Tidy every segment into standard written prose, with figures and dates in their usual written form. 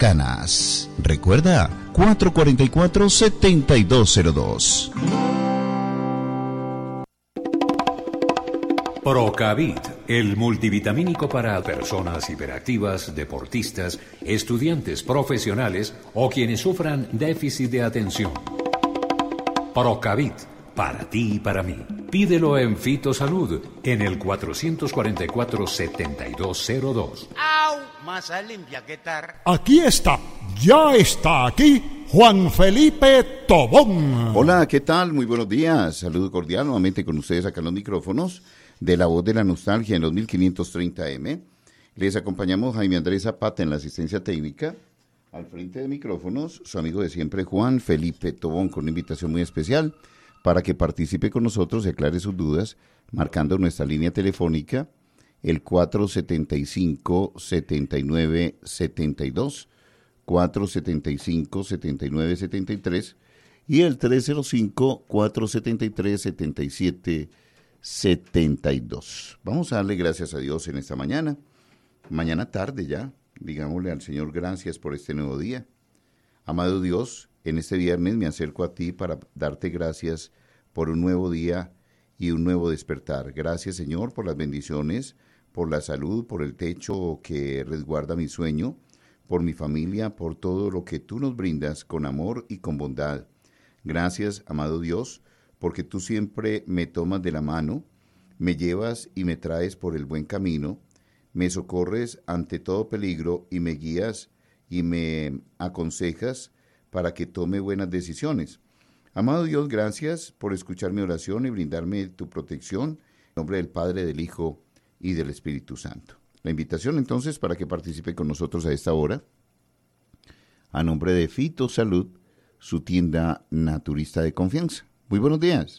Canas. Recuerda, 444-7202. Procavit, el multivitamínico para personas hiperactivas, deportistas, estudiantes profesionales o quienes sufran déficit de atención. Procavit, para ti y para mí. Pídelo en Fitosalud, en el 444-7202. ¡Au! Masa limpia, ¿qué tal? Aquí está, ya está aquí, Juan Felipe Tobón. Hola, ¿qué tal? Muy buenos días. Saludo cordial nuevamente con ustedes acá en los micrófonos de La Voz de la Nostalgia en los 1530M. Les acompañamos Jaime Andrés Zapata en la asistencia técnica. Al frente de micrófonos, su amigo de siempre, Juan Felipe Tobón, con una invitación muy especial para que participe con nosotros y aclare sus dudas, marcando nuestra línea telefónica, el 475-7972, 475-7973 y el 305-473-7772. Vamos a darle gracias a Dios en esta mañana tarde ya, digámosle al Señor gracias por este nuevo día. Amado Dios, en este viernes me acerco a ti para darte gracias por un nuevo día y un nuevo despertar. Gracias, Señor, por las bendiciones, por la salud, por el techo que resguarda mi sueño, por mi familia, por todo lo que tú nos brindas con amor y con bondad. Gracias, amado Dios, porque tú siempre me tomas de la mano, me llevas y me traes por el buen camino, me socorres ante todo peligro y me guías y me aconsejas para que tome buenas decisiones. Amado Dios, gracias por escuchar mi oración y brindarme tu protección, en nombre del Padre, del Hijo y del Espíritu Santo. La invitación entonces para que participe con nosotros a esta hora, a nombre de Fitosalud, su tienda naturista de confianza. Muy buenos días.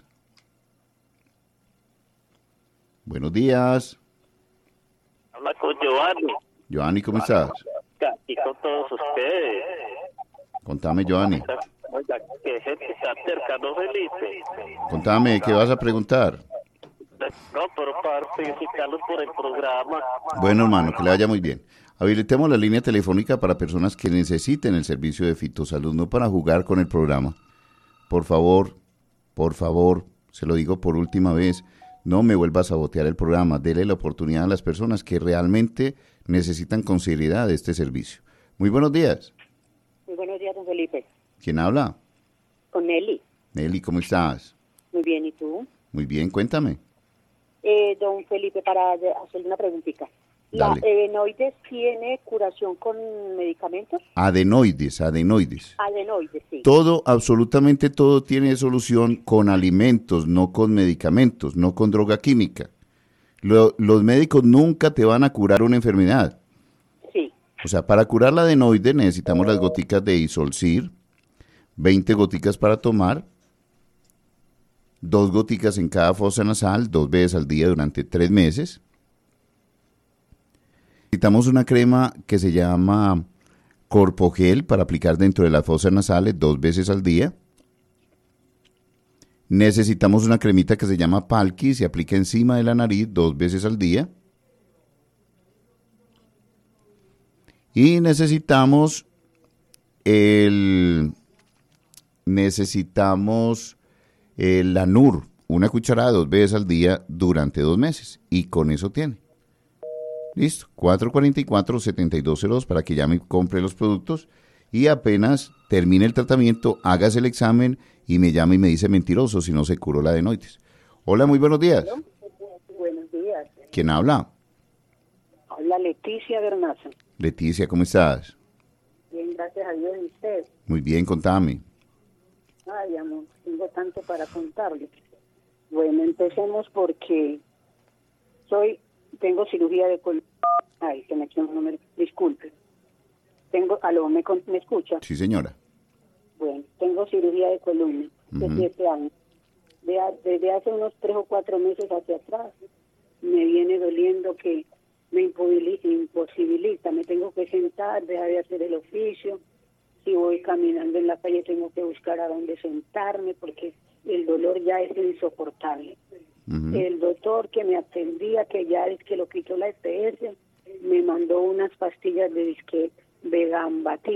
Buenos días. Habla con Giovanni. Giovanni, ¿cómo estás? Y con todos ustedes. Contame, Giovanni. Oiga, que gente está cerca, ¿no, Felipe? Contame, ¿qué vas a preguntar? No, pero para felicitarlos por el programa. Bueno, hermano, que le vaya muy bien. Habilitemos la línea telefónica para personas que necesiten el servicio de Fitosalud, no para jugar con el programa. Por favor, se lo digo por última vez, no me vuelva a sabotear el programa. Dele la oportunidad a las personas que realmente necesitan con seriedad este servicio. Muy buenos días. Muy buenos días, don Felipe. ¿Quién habla? Con Nelly. Nelly, ¿cómo estás? Muy bien, ¿y tú? Muy bien, cuéntame. Don Felipe, para hacerle una preguntita. ¿La Dale. adenoides tiene curación con medicamentos? Adenoides. Adenoides, sí. Todo, absolutamente todo tiene solución con alimentos, no con medicamentos, no con droga química. Los médicos nunca te van a curar una enfermedad. Sí. O sea, para curar la adenoide necesitamos las goticas de Isolcir, 20 goticas para tomar, 2 goticas en cada fosa nasal, 2 veces al día durante 3 meses. Necesitamos una crema que se llama Corpogel para aplicar dentro de las fosas nasales 2 veces al día. Necesitamos una cremita que se llama Palki, se aplica encima de la nariz 2 veces al día. Y necesitamos el Anur, una cucharada 2 veces al día durante 2 meses. Y con eso tiene. Listo, 444-7202 para que ya me compre los productos y apenas termine el tratamiento, hágase el examen y me llame y me dice mentiroso si no se curó la adenoides. Hola, muy buenos días. Buenos días. ¿Quién habla? Habla Leticia Bernaza. Leticia, ¿cómo estás? Bien, gracias a Dios. ¿Y usted? Muy bien, contame. Ay, amor, tengo tanto para contarle. Bueno, empecemos porque tengo cirugía de columna. Ay, se me echó un número. Disculpe. ¿Aló, me escucha? Sí, señora. Bueno, tengo cirugía de columna de 7 años. Desde hace unos 3 o 4 meses hacia atrás me viene doliendo que me imposibilita. Me tengo que sentar, dejar de hacer el oficio. Si voy caminando en la calle tengo que buscar a dónde sentarme porque el dolor ya es insoportable. El doctor que me atendía, que ya es que lo quitó la EPS, me mandó unas pastillas de Vegambatin.